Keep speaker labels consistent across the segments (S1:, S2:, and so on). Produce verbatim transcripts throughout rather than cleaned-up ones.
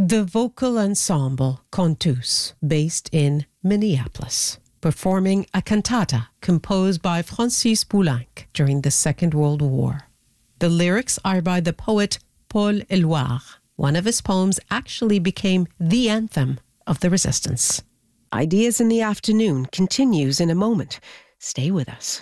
S1: the vocal ensemble Contus, based in Minneapolis, performing a cantata composed by Francis Poulenc during the Second World War. The lyrics are by the poet Paul Éluard. One of his poems actually became the anthem of the resistance. Ideas in the Afternoon continues in a moment. Stay with us.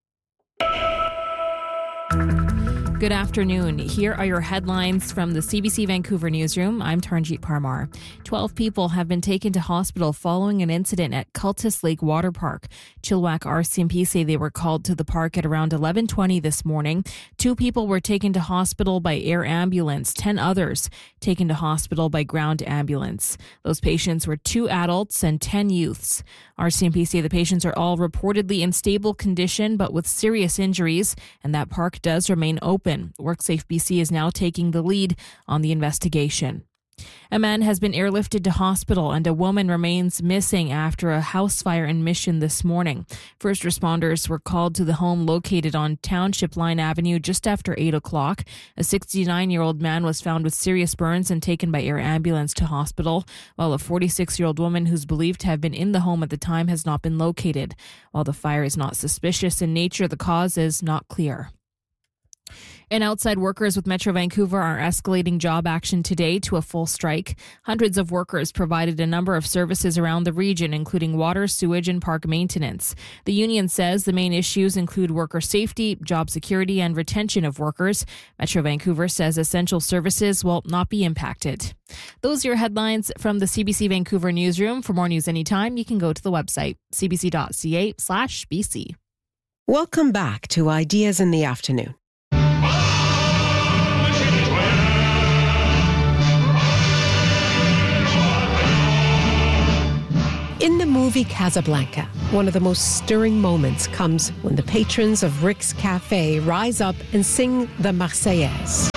S2: Good afternoon. Here are your headlines from the C B C Vancouver newsroom. I'm Taranjeet Parmar. Twelve people have been taken to hospital following an incident at Cultus Lake Water Park. Chilliwack R C M P say they were called to the park at around eleven twenty this morning. Two people were taken to hospital by air ambulance. Ten others taken to hospital by ground ambulance. Those patients were two adults and ten youths. R C M P say the patients are all reportedly in stable condition but with serious injuries, and that park does remain open. WorkSafe B C is now taking the lead on the investigation. A man has been airlifted to hospital and a woman remains missing after a house fire in Mission this morning. First responders were called to the home located on Township Line Avenue just after eight o'clock. A sixty-nine-year-old man was found with serious burns and taken by air ambulance to hospital, while a forty-six-year-old woman who's believed to have been in the home at the time has not been located. While the fire is not suspicious in nature, the cause is not clear. And outside workers with Metro Vancouver are escalating job action today to a full strike. Hundreds of workers provided a number of services around the region, including water, sewage, and park maintenance. The union says the main issues include worker safety, job security, and retention of workers. Metro Vancouver says essential services will not be impacted. Those are your headlines from the C B C Vancouver newsroom. For more news anytime, you can go to the website, c b c dot c a slash b c.
S1: Welcome back to Ideas in the Afternoon. In the movie Casablanca, one of the most stirring moments comes when the patrons of Rick's Cafe rise up and sing the Marseillaise.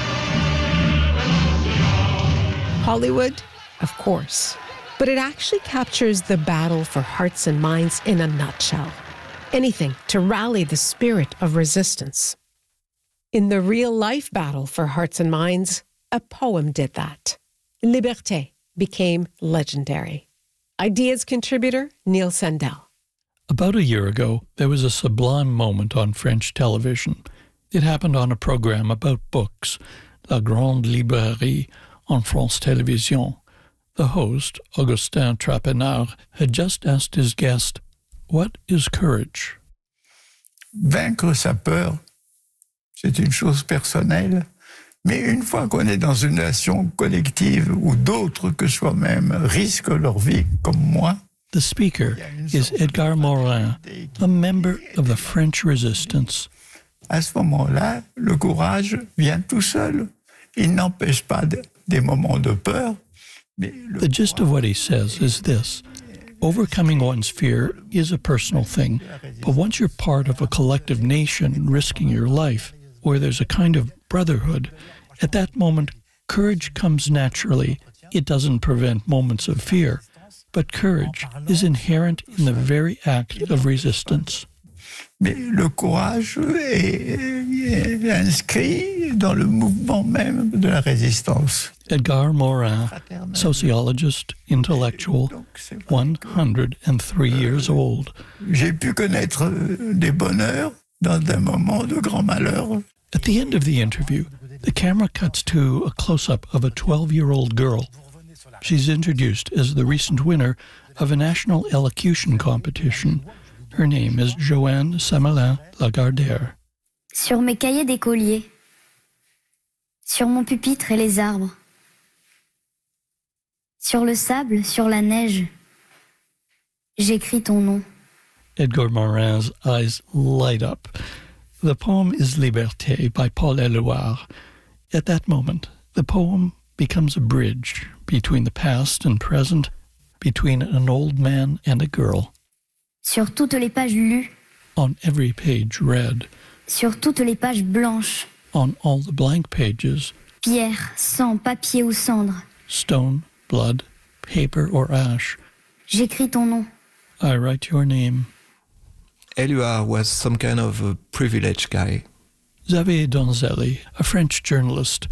S1: Hollywood? Of course. But it actually captures the battle for hearts and minds in a nutshell. Anything to rally the spirit of resistance. In the real-life battle for hearts and minds, a poem did that. Liberté became legendary. Ideas contributor Neil Sandel.
S3: About a year ago, there was a sublime moment on French television. It happened on a program about books, La Grande Librairie on France Télévisions. The host, Augustin Trapenard, had just asked his guest, "What is courage?"
S4: Vaincre sa peur, c'est une chose personnelle. Mais une fois qu'on est dans une nation collective où d'autres que soi-même risquent leur vie, comme moi.
S3: The speaker is Edgar Morin, a member of the French resistance.
S4: À ce moment-là, le courage vient tout seul. Il n'empêche pas de, des moments de peur. Mais
S3: the gist of what he says is this. Overcoming one's fear is a personal thing, but once you're part of a collective nation risking your life, where there's a kind of brotherhood, at that moment, courage comes naturally. It doesn't prevent moments of fear, but courage is inherent in the very act of resistance.
S4: Mais le courage est, est inscrit dans le mouvement même de la résistance.
S3: Edgar Morin, sociologist, intellectual, one hundred three years old.
S4: J'ai pu connaître des bonheurs dans des moments de grand malheur.
S3: At the end of the interview, the camera cuts to a close-up of a twelve-year-old girl. She's introduced as the recent winner of a national elocution competition. Her name is Joanne Samelin Lagardère.
S5: Sur mes cahiers d'écolier, sur mon pupitre et les arbres, sur le sable, sur la neige, j'écris ton nom.
S3: Edgar Morin's eyes light up. The poem is Liberté by Paul Éluard. At that moment, the poem becomes a bridge between the past and present, between an old man and a girl.
S5: Sur toutes les pages lues.
S3: On every page read.
S5: Sur toutes les pages blanches.
S3: On all the blank pages.
S5: Pierre, sang, papier ou cendre.
S3: Stone, blood, paper or ash.
S5: J'écris ton nom.
S3: I write your name.
S6: Éluard was some kind of a privileged guy.
S3: Xavier Donzelli, a French journalist,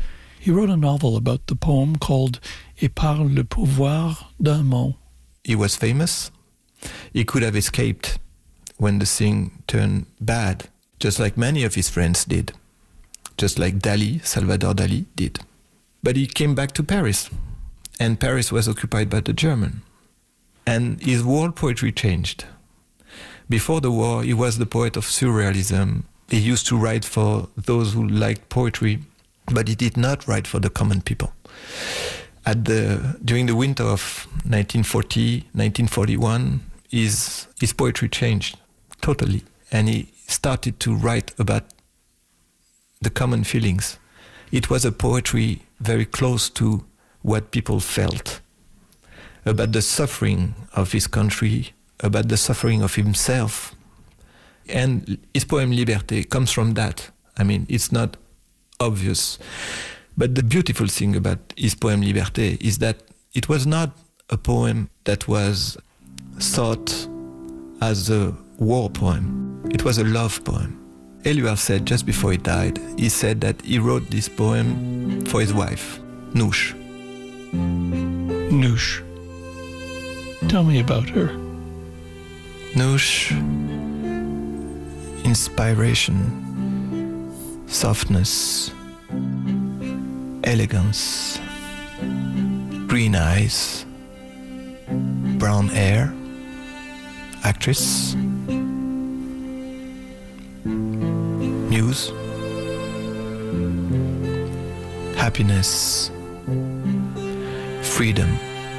S3: He wrote a novel about the poem called Et par le pouvoir d'un mot.
S6: He was famous. He could have escaped when the thing turned bad, just like many of his friends did, just like Dali, Salvador Dali did. But he came back to Paris, and Paris was occupied by the German. And his world poetry changed. Before the war, he was the poet of surrealism. He used to write for those who liked poetry, but he did not write for the common people. At the during the winter of nineteen forty, nineteen forty-one, his his poetry changed totally, and he started to write about the common feelings. It was a poetry very close to what people felt, about the suffering of his country, about the suffering of himself. And his poem Liberté comes from that. I mean, it's not obvious. But the beautiful thing about his poem Liberté is that it was not a poem that was thought as a war poem. It was a love poem. Éluard said just before he died, he said that he wrote this poem for his wife, Nouche.
S3: Nouche. Tell me about her.
S6: Nouche, inspiration, softness, elegance, green eyes, brown hair, actress, muse, happiness, freedom,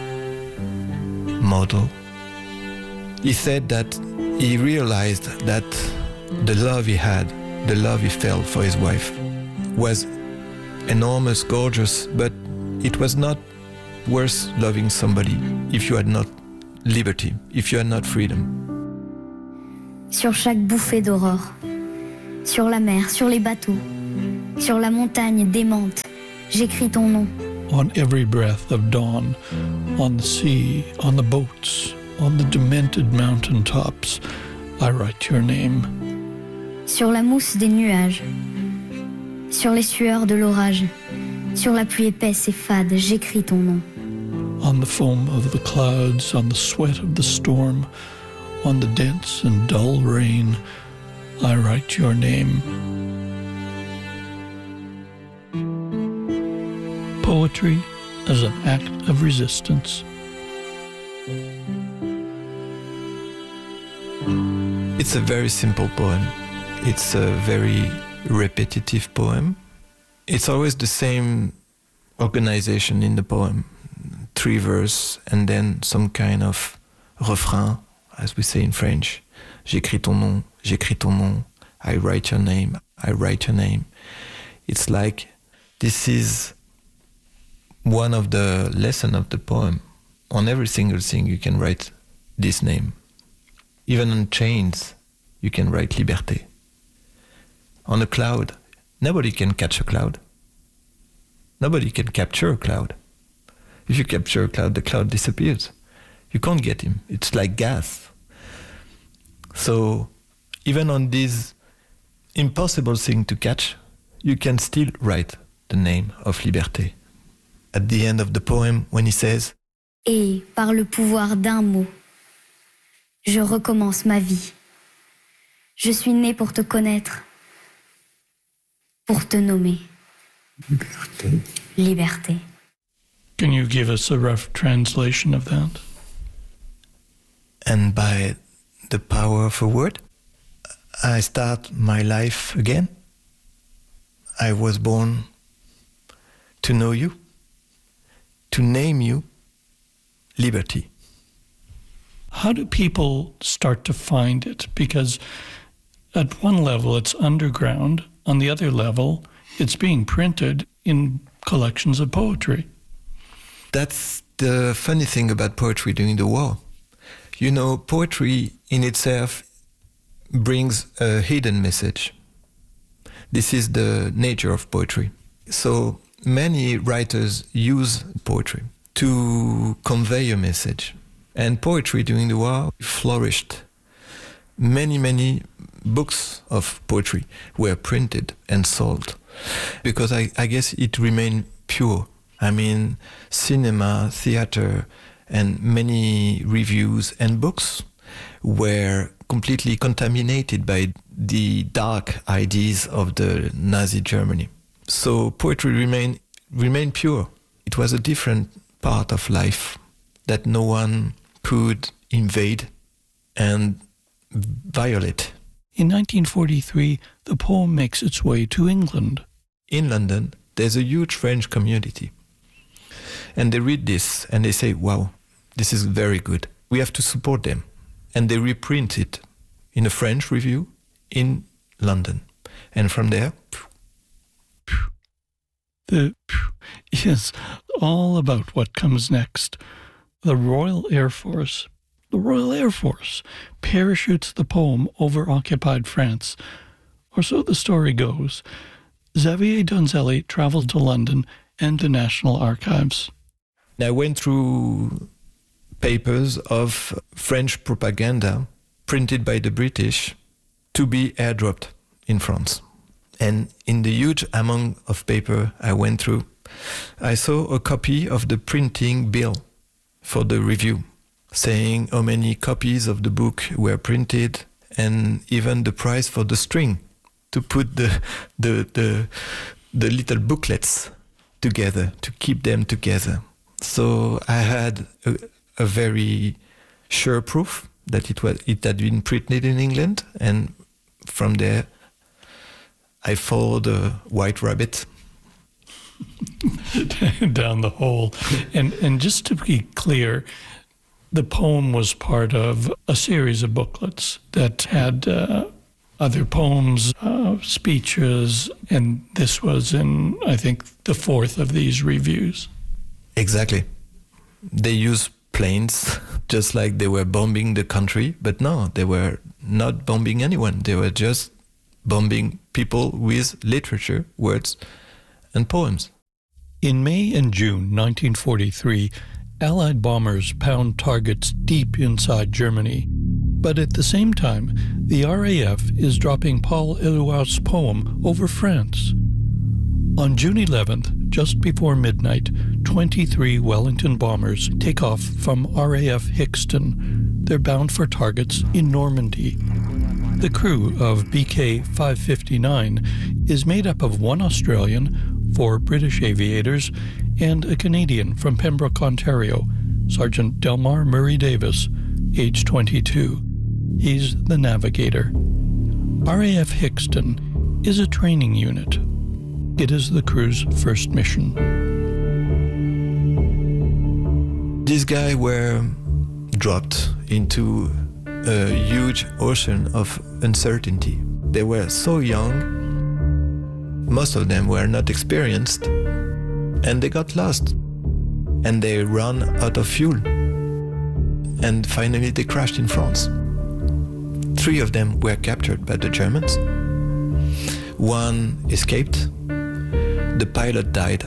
S6: model. He said that he realized that the love he had, the love he felt for his wife, was enormous, gorgeous, but it was not worth loving somebody if you had not liberty, if you had not freedom.
S5: Sur chaque bouffée d'aurore, sur la mer, sur les bateaux, sur la montagne démente, j'écris ton nom.
S3: On every breath of dawn, on the sea, on the boats, on the demented mountain tops, I write your name.
S5: Sur la mousse des nuages, sur les sueurs de l'orage, sur la pluie épaisse et fade, j'écris ton nom.
S3: On the foam of the clouds, on the sweat of the storm, on the dense and dull rain, I write your name. Poetry as an act of resistance.
S6: It's a very simple poem. It's a very repetitive poem. It's always the same organization in the poem. Three verses and then some kind of refrain, as we say in French. J'écris ton nom, j'écris ton nom. I write your name, I write your name. It's like this is one of the lessons of the poem. On every single thing you can write this name. Even on chains, you can write Liberté. On a cloud, nobody can catch a cloud. Nobody can capture a cloud. If you capture a cloud, the cloud disappears. You can't get him. It's like gas. So even on this impossible thing to catch, you can still write the name of Liberté. At the end of the poem, when he says,
S5: Et par le pouvoir d'un mot, je recommence ma vie. Je suis né pour te connaître, pour te nommer.
S4: Liberté.
S5: Liberté.
S3: Can you give us a rough translation of that?
S6: and by the power of a word, I start my life again. I was born to know you, to name you liberty.
S3: How do people start to find it? Because at one level it's underground, on the other level it's being printed in collections of poetry.
S6: That's the funny thing about poetry during the war. You know, poetry in itself brings a hidden message. This is the nature of poetry. So many writers use poetry to convey a message. And poetry during the war flourished. Many, many books of poetry were printed and sold because I, I guess it remained pure. I mean, cinema, theater, and many reviews and books were completely contaminated by the dark ideas of the Nazi Germany. So poetry remained remained pure. It was a different part of life that no one could invade and violate.
S3: In nineteen forty-three, the poem makes its way to England.
S6: In London, there's a huge French community. And they read this and they say, wow, this is very good. We have to support them. And they reprint it in a French review in London. And from there,
S3: the is all about what comes next. The Royal Air Force, the Royal Air Force parachutes the poem over occupied France. Or so the story goes. Xavier Donzelli traveled to London and the National Archives.
S6: I went through papers of French propaganda printed by the British to be airdropped in France. And in the huge amount of paper I went through, I saw a copy of the printing bill for the review, saying how many copies of the book were printed and even the price for the string to put the the the, the little booklets together, to keep them together. So I had a, a very sure proof that it was it had been printed in England, and from there I followed a white rabbit
S3: down the hole. And and just to be clear, the poem was part of a series of booklets that had uh, other poems, uh, speeches, and this was in, I think, the fourth of these reviews.
S6: Exactly. They used planes just like they were bombing the country, but no, they were not bombing anyone. They were just bombing people with literature, words, and poems.
S3: In May and June nineteen forty-three, Allied bombers pound targets deep inside Germany. But at the same time, the R A F is dropping Paul Eluard's poem over France. On June eleventh, just before midnight, twenty-three Wellington bombers take off from R A F Hixton. They're bound for targets in Normandy. The crew of B K five fifty-nine is made up of one Australian, four British aviators, and a Canadian from Pembroke, Ontario, Sergeant Delmar Murray Davis, age twenty-two. He's the navigator. R A F Hixton is a training unit. It is the crew's first mission.
S6: These guys were dropped into a huge ocean of uncertainty. They were so young, most of them were not experienced, and they got lost. And they ran out of fuel. And finally they crashed in France. Three of them were captured by the Germans. One escaped. The pilot died.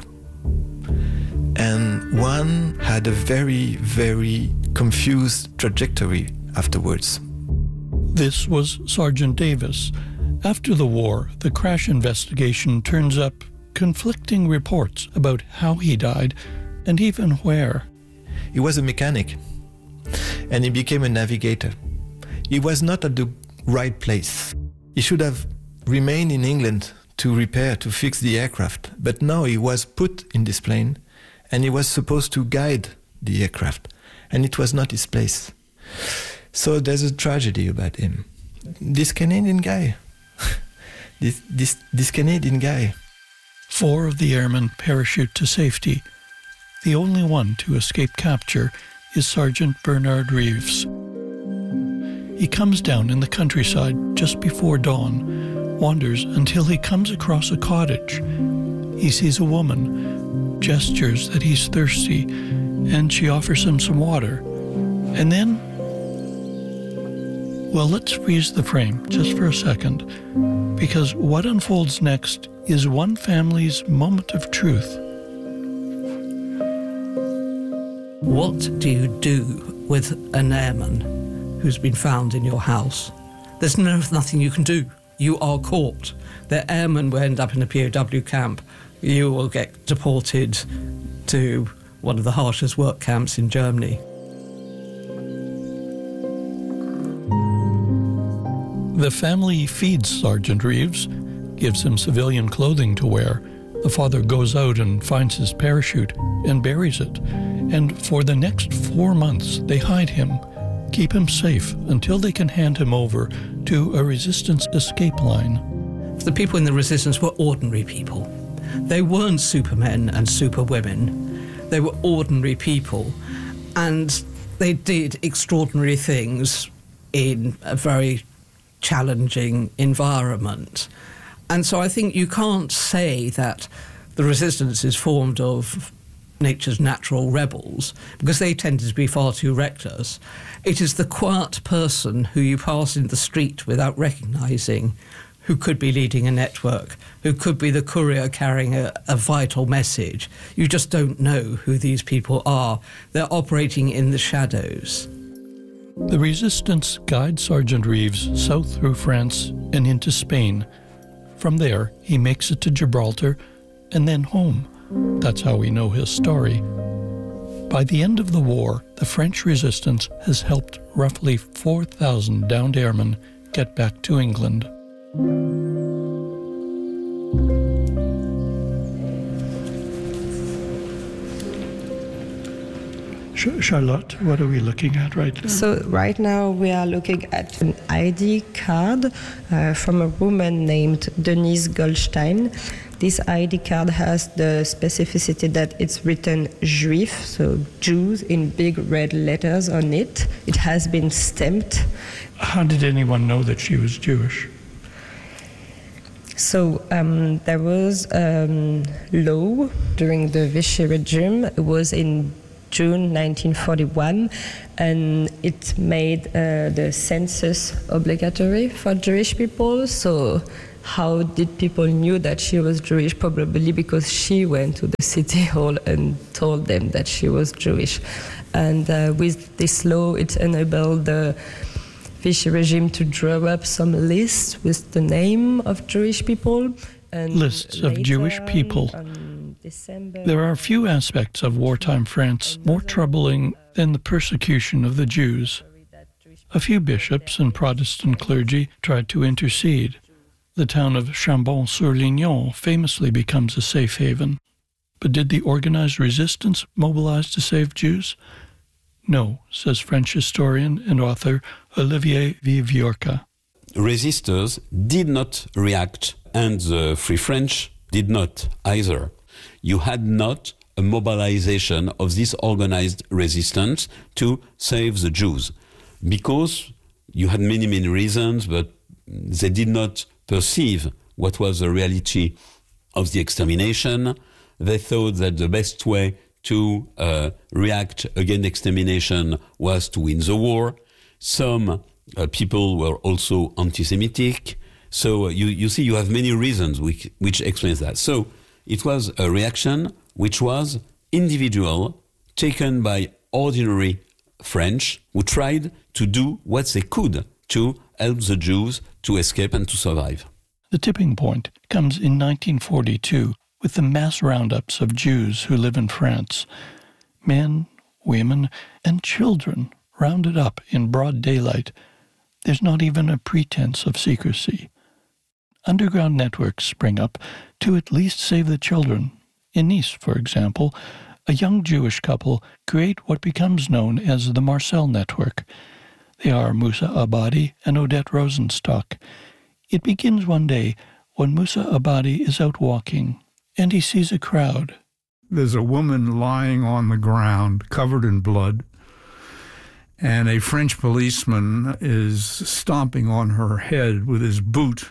S6: And one had a very, very confused trajectory afterwards.
S3: This was Sergeant Davis. After the war, the crash investigation turns up conflicting reports about how he died and even where.
S6: He was a mechanic, and he became a navigator. He was not at the right place. He should have remained in England to repair, to fix the aircraft. But now he was put in this plane, and he was supposed to guide the aircraft, and it was not his place. So there's a tragedy about him. This Canadian guy, this, this, this Canadian guy.
S3: Four of the airmen parachute to safety. The only one to escape capture is Sergeant Bernard Reeves. He comes down in the countryside just before dawn, wanders until he comes across a cottage. He sees a woman, gestures that he's thirsty, and she offers him some water. And then, well, let's freeze the frame just for a second, because what unfolds next is one family's moment of truth.
S7: What do you do with an airman who's been found in your house? There's no, nothing you can do. You are caught. They're airmen will end up in a P O W camp. you will get deported to one of the harshest work camps in Germany.
S3: The family feeds Sergeant Reeves, gives him civilian clothing to wear. The father goes out and finds his parachute and buries it. And for the next four months, they hide him, keep him safe until they can hand him over to a resistance escape line.
S7: The people in the resistance were ordinary people. They weren't supermen and superwomen. They were ordinary people. And they did extraordinary things in a very challenging environment. And so I think you can't say that the resistance is formed of nature's natural rebels, because they tended to be far too reckless. It is the quiet person who you pass in the street without recognising, who could be leading a network, who could be the courier carrying a, a vital message. You just don't know who these people are. They're operating in the shadows.
S3: The resistance guides Sergeant Reeves south through France and into Spain. From there, he makes it to Gibraltar and then home. That's how we know his story. By the end of the war, the French resistance has helped roughly four thousand downed airmen get back to England. Charlotte, what are we looking at right now?
S8: So right now we are looking at an I D card uh, from a woman named Denise Goldstein. This I D card has the specificity that it's written Juif, so Jews, in big red letters on it. It has been stamped.
S3: How did anyone know that she was Jewish?
S8: So um, there was um, law during the Vichy regime. It was in June nineteen forty-one, and it made uh, the census obligatory for Jewish people. So how did people knew that she was Jewish? Probably because she went to the city hall and told them that she was Jewish. And uh, with this law, it enabled the Vichy regime to draw up some lists with the name of Jewish people. And
S3: lists of Jewish people. There are few aspects of wartime France more troubling than the persecution of the Jews. A few bishops and Protestant clergy tried to intercede. The town of Chambon-sur-Lignon famously becomes a safe haven. But did the organized resistance mobilize to save Jews? No, says French historian and author Olivier Viviorca.
S9: Resistors did not react, and the Free French did not either. You had not a mobilization of this organized resistance to save the Jews, because you had many, many reasons, but they did not perceive what was the reality of the extermination. They thought that the best way to uh, react against extermination was to win the war. Some uh, people were also anti-Semitic. So uh, you, you see, you have many reasons which, which explains that. So it was a reaction which was individual, taken by ordinary French who tried to do what they could to help the Jews to escape and to survive.
S3: The tipping point comes in nineteen forty-two with the mass roundups of Jews who live in France. Men, women, and children rounded up in broad daylight. There's not even a pretense of secrecy. Underground networks spring up to at least save the children. In Nice, for example, a young Jewish couple create what becomes known as the Marcel Network. They are Moussa Abadi and Odette Rosenstock. It begins one day when Moussa Abadi is out walking, and he sees a crowd.
S4: There's a woman lying on the ground, covered in blood, and a French policeman is stomping on her head with his boot,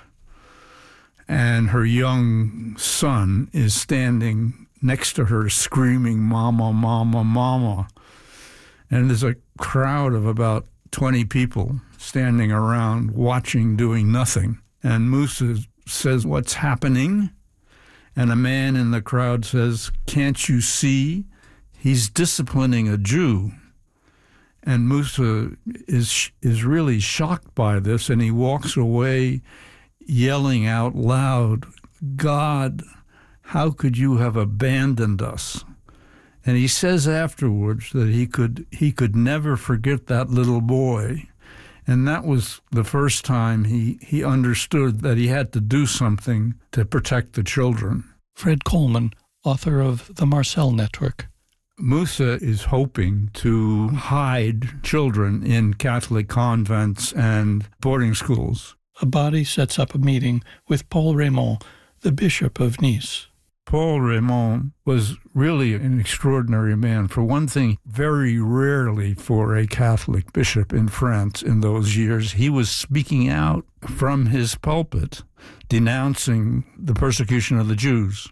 S4: and her young son is standing next to her screaming, "Mama, Mama, Mama." And there's a crowd of about twenty people standing around watching, doing nothing. And Moussa says, "What's happening?" And a man in the crowd says, "Can't you see? He's disciplining a Jew." And Moussa is is really shocked by this, and he walks away yelling out loud, "God,
S10: how could you have abandoned us? And he says afterwards that he could he could never forget that little boy. And that was the first time he, he understood that he had to do something to protect the children.
S3: Fred Coleman, author of The Marcel Network.
S10: Moussa is hoping to hide children in Catholic convents and boarding schools.
S3: Abadi sets up a meeting with Paul Raymond, the Bishop of Nice.
S10: Paul Raymond was really an extraordinary man. For one thing, very rarely for a Catholic bishop in France in those years, he was speaking out from his pulpit, denouncing the persecution of the Jews.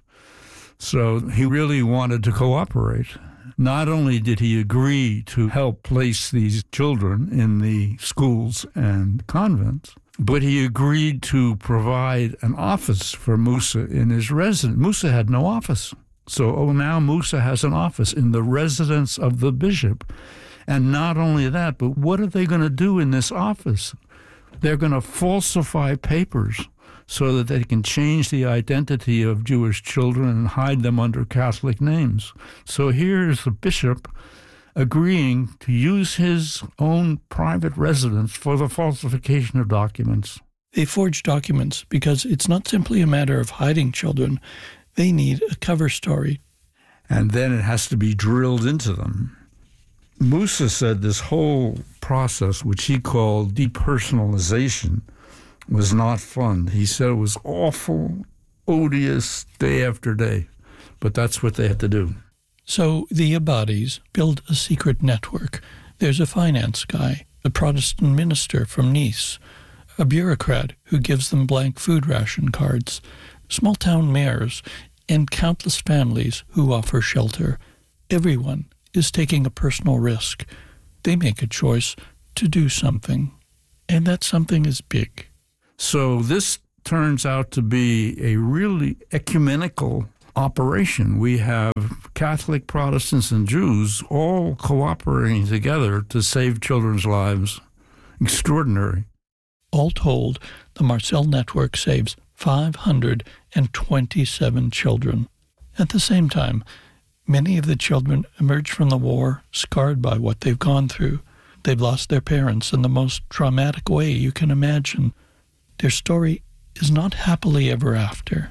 S10: So he really wanted to cooperate. Not only did he agree to help place these children in the schools and convents, but he agreed to provide an office for Moussa in his residence. Moussa had no office. So oh, now Moussa has an office in the residence of the bishop. And not only that, but what are they going to do in this office? They're going to falsify papers so that they can change the identity of Jewish children and hide them under Catholic names. So here's the bishop agreeing to use his own private residence for the falsification of documents.
S3: They forge documents because it's not simply a matter of hiding children. They need a cover story.
S10: And then it has to be drilled into them. Moussa said this whole process, which he called depersonalization, was not fun. He said it was awful, odious, day after day. But that's what they had to do.
S3: So the Abadis build a secret network. There's a finance guy, a Protestant minister from Nice, a bureaucrat who gives them blank food ration cards, small-town mayors, and countless families who offer shelter. Everyone is taking a personal risk. They make a choice to do something, and that something is big.
S10: So this turns out to be a really ecumenical operation. We have Catholic, Protestants, and Jews all cooperating together to save children's lives. Extraordinary.
S3: All told, the Marcel Network saves five hundred twenty-seven children. At the same time, many of the children emerge from the war scarred by what they've gone through. They've lost their parents in the most traumatic way you can imagine. Their story is not happily ever after.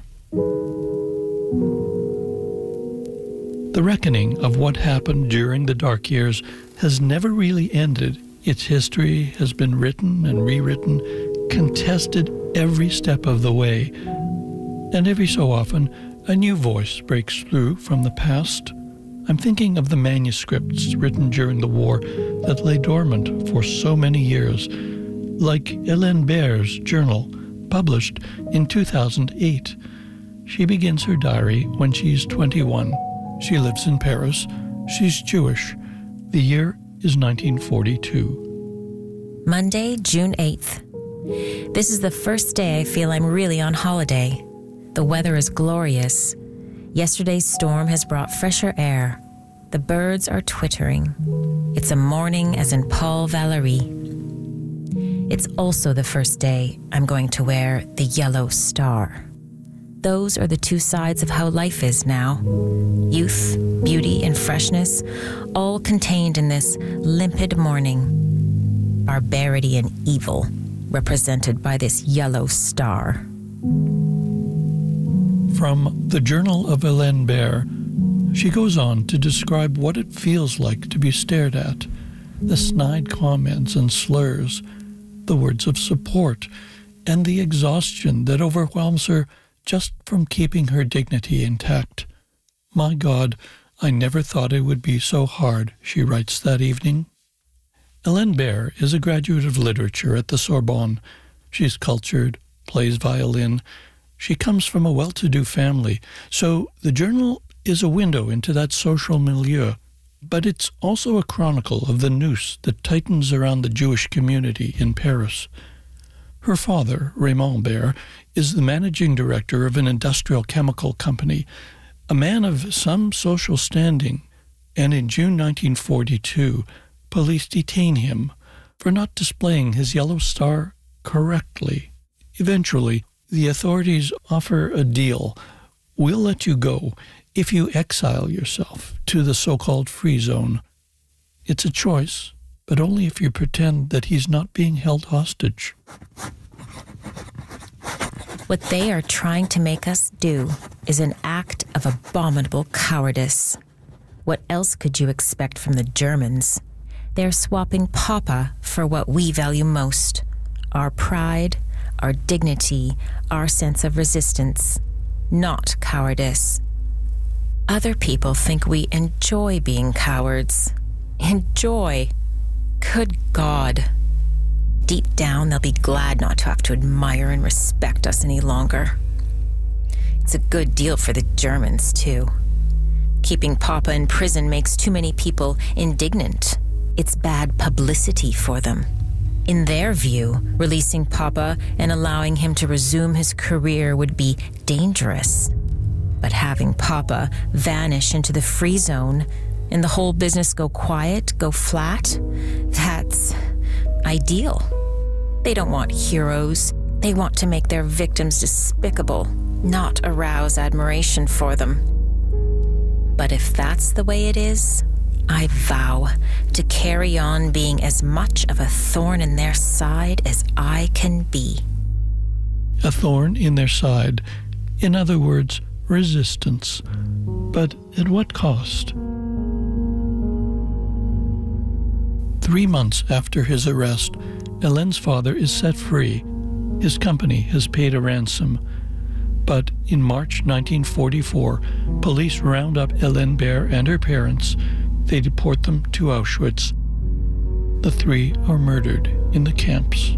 S3: The reckoning of what happened during the dark years has never really ended. Its history has been written and rewritten, contested every step of the way. And every so often, a new voice breaks through from the past. I'm thinking of the manuscripts written during the war that lay dormant for so many years, like Hélène Baird's journal, published in two thousand eight. She begins her diary when she's twenty-one. She lives in Paris. She's Jewish. The year is nineteen forty-two.
S11: Monday, June eighth. This is the first day I feel I'm really on holiday. The weather is glorious. Yesterday's storm has brought fresher air. The birds are twittering. It's a morning as in Paul Valéry. It's also the first day I'm going to wear the yellow star. Those are the two sides of how life is now. Youth, beauty, and freshness, all contained in this limpid morning. Barbarity and evil, represented by this yellow star.
S3: From the Journal of Hélène Baird, she goes on to describe what it feels like to be stared at, the snide comments and slurs, the words of support, and the exhaustion that overwhelms her just from keeping her dignity intact. My God, I never thought it would be so hard, she writes that evening. Hélène Baird is a graduate of literature at the Sorbonne. She's cultured, plays violin. She comes from a well-to-do family, so the journal is a window into that social milieu, but it's also a chronicle of the noose that tightens around the Jewish community in Paris. Her father, Raymond Baird, is the managing director of an industrial chemical company, a man of some social standing, and in June nineteen forty-two, police detain him for not displaying his yellow star correctly. Eventually, the authorities offer a deal we'll let you go if you exile yourself to the so-called free zone. It's a choice, but only if you pretend that he's not being held hostage.
S11: What they are trying to make us do is an act of abominable cowardice. What else could you expect from the Germans? They're swapping Papa for what we value most: our pride, our dignity, our sense of resistance, not cowardice. Other people think we enjoy being cowards. Enjoy. Good God. Deep down, they'll be glad not to have to admire and respect us any longer. It's a good deal for the Germans, too. Keeping Papa in prison makes too many people indignant. It's bad publicity for them. In their view, releasing Papa and allowing him to resume his career would be dangerous. But having Papa vanish into the free zone and the whole business go quiet, go flat, that's ideal. They don't want heroes. They want to make their victims despicable, not arouse admiration for them. But if that's the way it is, I vow to carry on being as much of a thorn in their side as I can be.
S3: A thorn in their side. In other words, resistance. But at what cost? Three months after his arrest, Hélène's father is set free. His company has paid a ransom. But in March nineteen forty-four, police round up Hélène Baer and her parents. They deport them to Auschwitz. The three are murdered in the camps.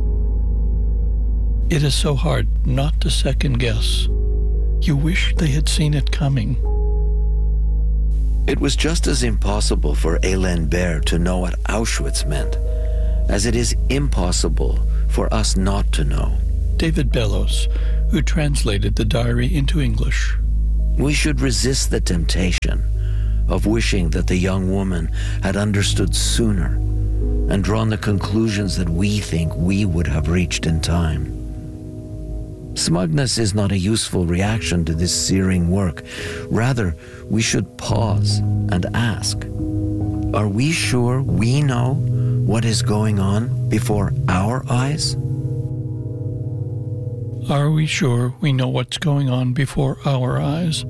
S3: It is so hard not to second guess. You wish they had seen it coming.
S12: It was just as impossible for Hélène Baer to know what Auschwitz meant as it is impossible for us not to know.
S3: David Bellows, who translated the diary into English.
S12: We should resist the temptation of wishing that the young woman had understood sooner and drawn the conclusions that we think we would have reached in time. Smugness is not a useful reaction to this searing work. Rather, we should pause and ask, are we sure we know what is going on before our eyes?
S3: Are we sure we know what's going on before our eyes?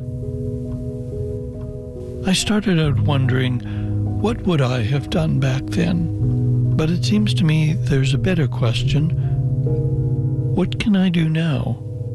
S3: I started out wondering, what would I have done back then? But it seems to me there's a better question. What can I do now?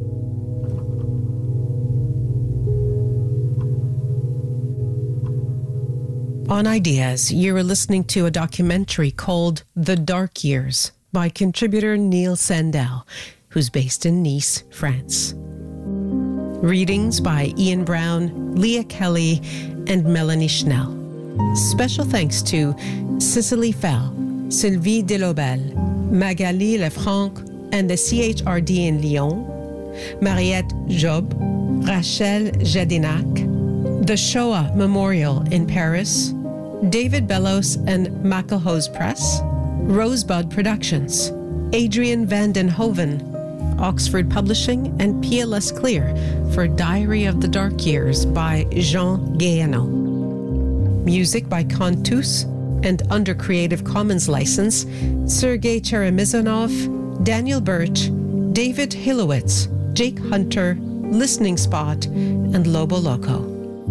S1: On Ideas, you are listening to a documentary called The Dark Years by contributor Neil Sandel, who's based in Nice, France. Readings by Ian Brown, Leah Kelly, and Melanie Schnell. Special thanks to Cicely Fell, Sylvie Delobel, Magali Lefranc, and the C H R D in Lyon, Mariette Job, Rachel Jadinac, the Shoah Memorial in Paris, David Bellows and Mackelhose Press, Rosebud Productions, Adrian van den Hoven, Oxford Publishing, and P L S Clear for Diary of the Dark Years by Jean Guéhenno. Music by Contus, and under Creative Commons license, Sergei Cheremizonov, Daniel Birch, David Hilowitz, Jake Hunter, Listening Spot, and Lobo Loco.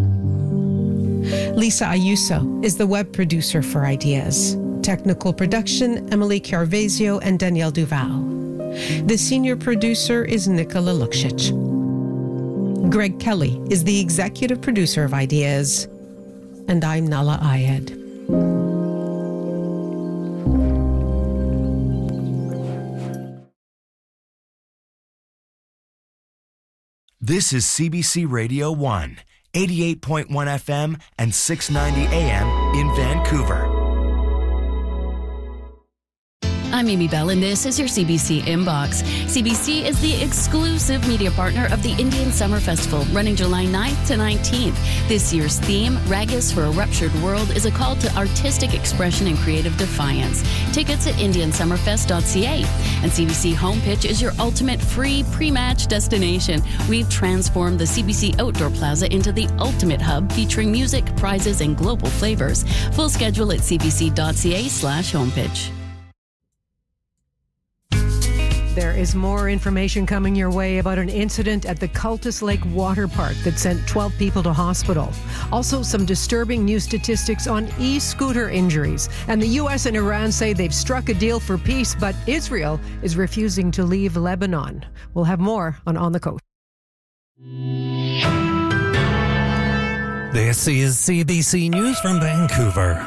S1: Lisa Ayuso is the web producer for Ideas. Technical production, Emily Carvazio and Danielle Duval. The senior producer is Nicola Luksic. Greg Kelly is the executive producer of Ideas. And I'm Nala Ayed.
S13: This is C B C Radio one, eighty-eight point one F M and six ninety A M in Vancouver.
S14: I'm Amy Bell, and this is your C B C Inbox. C B C is the exclusive media partner of the Indian Summer Festival, running July ninth to nineteenth. This year's theme, Ragas for a Ruptured World, is a call to artistic expression and creative defiance. Tickets at indian summer fest dot c a. And C B C Home Pitch is your ultimate free pre-match destination. We've transformed the C B C Outdoor Plaza into the ultimate hub, featuring music, prizes, and global flavors. Full schedule at c b c dot c a slash homepitch.
S1: There is more information coming your way about an incident at the Cultus Lake Water Park that sent twelve people to hospital. Also, some disturbing new statistics on e-scooter injuries. And the U S and Iran say they've struck a deal for peace, but Israel is refusing to leave Lebanon. We'll have more on On the Coast.
S15: This is C B C News from Vancouver.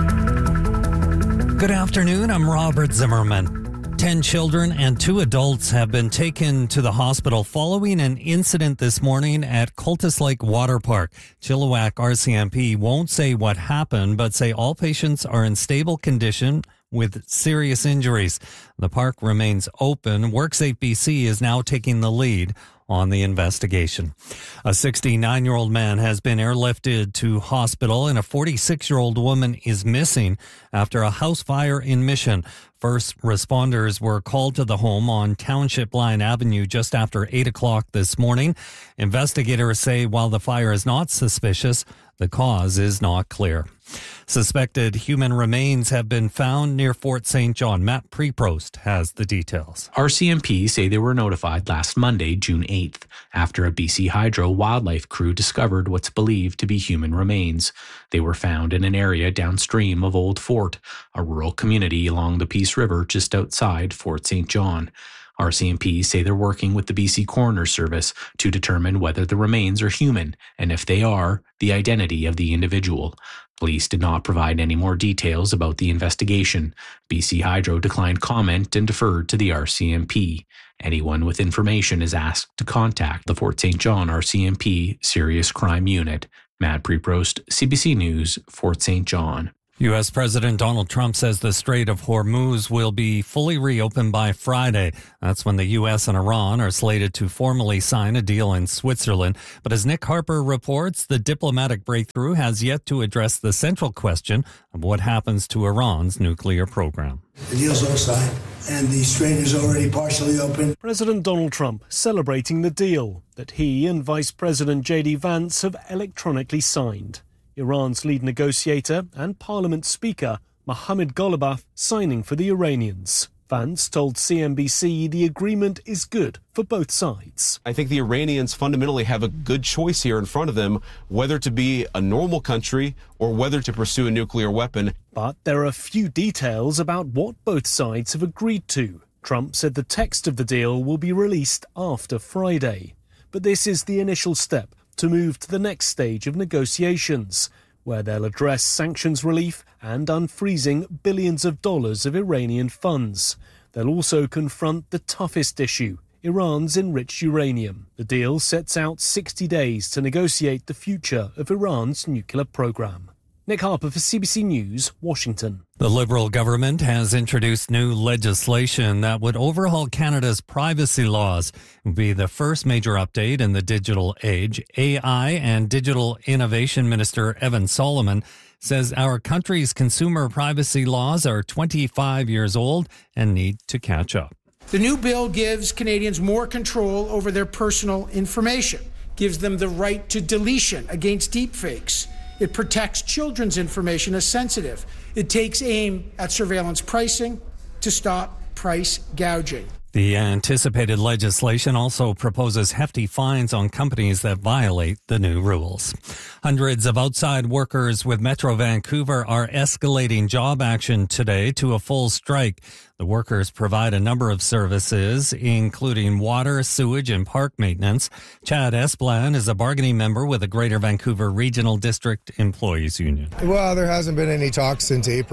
S15: Good afternoon, I'm Robert Zimmerman. Ten children and two adults have been taken to the hospital following an incident this morning at Cultus Lake Water Park. Chilliwack R C M P won't say what happened, but say all patients are in stable condition with serious injuries. The park remains open. WorkSafe B C is now taking the lead on the investigation. A sixty-nine-year-old man has been airlifted to hospital, and a forty-six-year-old woman is missing after a house fire in Mission. First responders were called to the home on Township Line Avenue just after eight o'clock this morning. Investigators say while the fire is not suspicious, the cause is not clear. Suspected human remains have been found near Fort Saint John. Matt Preprost has the details.
S16: R C M P say they were notified last Monday, June eighth, after a B C Hydro wildlife crew discovered what's believed to be human remains. They were found in an area downstream of Old Fort, a rural community along the Peace River just outside Fort Saint John. R C M P say they're working with the B C Coroner Service to determine whether the remains are human, and if they are, the identity of the individual. Police did not provide any more details about the investigation. B C Hydro declined comment and deferred to the R C M P. Anyone with information is asked to contact the Fort Saint John R C M P Serious Crime Unit. Matt Preprost, C B C News, Fort Saint John.
S15: U S. President Donald Trump says the Strait of Hormuz will be fully reopened by Friday. That's when the U S and Iran are slated to formally sign a deal in Switzerland. But as Nick Harper reports, the diplomatic breakthrough has yet to address the central question of what happens to Iran's nuclear program.
S17: The deal's all signed, and the strait is already partially open.
S18: President Donald Trump celebrating the deal that he and Vice President J D Vance have electronically signed. Iran's lead negotiator and Parliament Speaker Mohammad Ghalibaf signing for the Iranians. Vance told C N B C the agreement is good for both sides.
S19: I think the Iranians fundamentally have a good choice here in front of them, whether to be a normal country or whether to pursue a nuclear weapon.
S18: But there are few details about what both sides have agreed to. Trump said the text of the deal will be released after Friday. But this is the initial step to move to the next stage of negotiations, where they'll address sanctions relief and unfreezing billions of dollars of Iranian funds. They'll also confront the toughest issue, Iran's enriched uranium. The deal sets out sixty days to negotiate the future of Iran's nuclear program. Nick Harper for C B C News, Washington.
S15: The Liberal government has introduced new legislation that would overhaul Canada's privacy laws. It would be the first major update in the digital age. A I and Digital Innovation Minister Evan Solomon says our country's consumer privacy laws are twenty-five years old and need to catch up.
S20: The new bill gives Canadians more control over their personal information, gives them the right to deletion against deepfakes. It protects children's information as sensitive. It takes aim at surveillance pricing to stop price gouging.
S15: The anticipated legislation also proposes hefty fines on companies that violate the new rules. Hundreds of outside workers with Metro Vancouver are escalating job action today to a full strike. The workers provide a number of services, including water, sewage, and park maintenance. Chad Esplan is a bargaining member with the Greater Vancouver Regional District Employees Union.
S21: Well, there hasn't been any talks since April.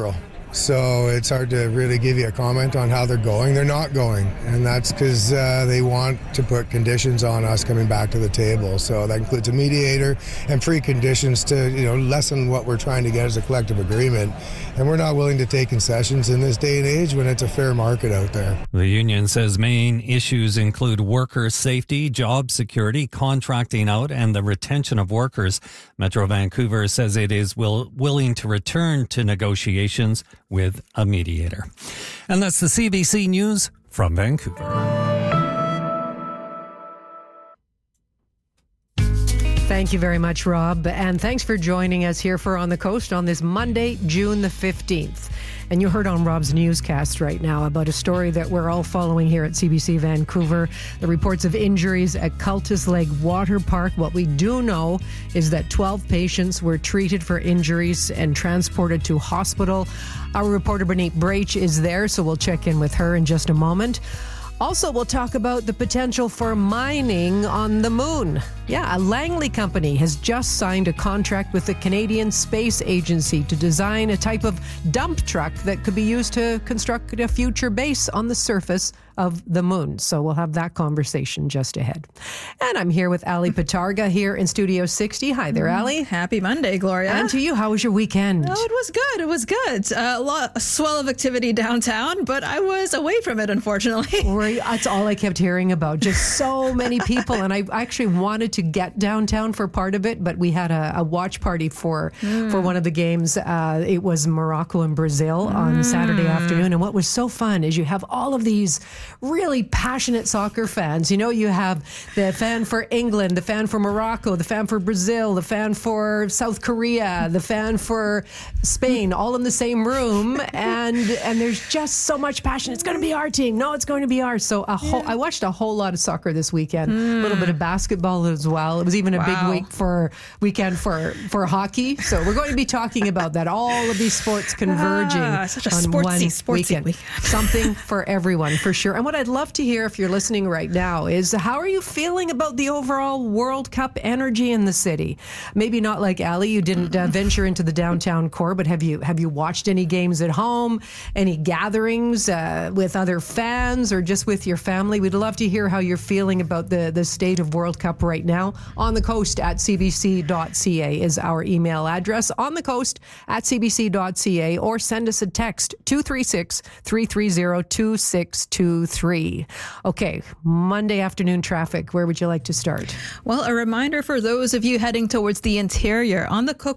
S21: so it's hard to really give you a comment on how they're going. They're not going, and that's because uh, they want to put conditions on us coming back to the table. So that includes a mediator and preconditions to, you know, lessen what we're trying to get as a collective agreement. And we're not willing to take concessions in this day and age when it's a fair market out there.
S15: The union says main issues include worker safety, job security, contracting out, and the retention of workers. Metro Vancouver says it is will, willing to return to negotiations with a mediator. And that's the C B C News from Vancouver.
S1: Thank you very much, Rob. And thanks for joining us here for On the Coast on this Monday, June the fifteenth. And you heard on Rob's newscast right now about a story that we're all following here at C B C Vancouver, the reports of injuries at Cultus Lake Water Park. What we do know is that twelve patients were treated for injuries and transported to hospital. Our reporter, Benit Brach, is there, so we'll check in with her in just a moment. Also, we'll talk about the potential for mining on the moon. Yeah, a Langley company has just signed a contract with the Canadian Space Agency to design a type of dump truck that could be used to construct a future base on the surface of the moon. So we'll have that conversation just ahead. And I'm here with Ali Patarga here in Studio sixty. Hi there, Ali.
S22: Happy Monday, Gloria.
S1: And to you, how was your weekend?
S22: Oh, it was good. It was good. Uh, a lot, a swell of activity downtown, but I was away from it, unfortunately.
S1: Right, that's all I kept hearing about. Just so many people. And I actually wanted to get downtown for part of it, but we had a, a watch party for, mm. for one of the games. Uh, it was Morocco and Brazil mm. on Saturday afternoon. And what was so fun is you have all of these really passionate soccer fans. You know, you have the fan for England, the fan for Morocco, the fan for Brazil, the fan for South Korea, the fan for Spain, all in the same room. And and there's just so much passion. It's going to be our team. No, it's going to be ours. So a whole, I watched a whole lot of soccer this weekend, mm. a little bit of basketball as well. It was even a wow. big week for weekend for, for hockey. So we're going to be talking about that. All of these sports converging
S22: ah, such a
S1: on
S22: sportsy,
S1: one
S22: sportsy
S1: weekend.
S22: weekend.
S1: Something for everyone, for sure. And what I'd love to hear, if you're listening right now, is how are you feeling about the overall World Cup energy in the city? Maybe not like Ali, you didn't uh, venture into the downtown core, but have you have you watched any games at home, any gatherings uh, with other fans, or just with your family? We'd love to hear how you're feeling about the, the state of World Cup right now. On the Coast at c b c dot c a is our email address. On the Coast at c b c dot c a, or send us a text two three six, three three zero, two six two three. Okay, Monday afternoon traffic. Where would you like to start?
S22: Well, a reminder for those of you heading towards the interior on the Cook